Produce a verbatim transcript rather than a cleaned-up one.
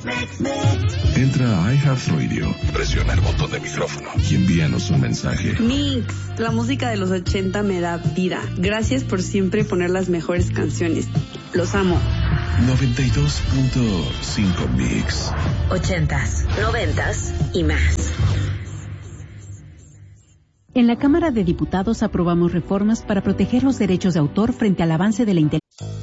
Entra a iHeartRadio, presiona el botón de micrófono y envíanos un mensaje. Mix, la música de los ochenta me da vida. Gracias por siempre poner las mejores canciones. Los amo. noventa y dos punto cinco Mix. Ochentas, noventas y más. En la Cámara de Diputados aprobamos reformas para proteger los derechos de autor frente al avance de la inteligencia.